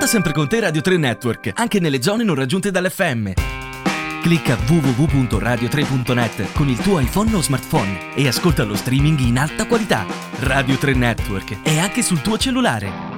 sempre con te Radio 3 Network, anche nelle zone non raggiunte dall'FM. Clicca www.radio3.net con il tuo iPhone o smartphone e ascolta lo streaming in alta qualità. Radio 3 Network è anche sul tuo cellulare.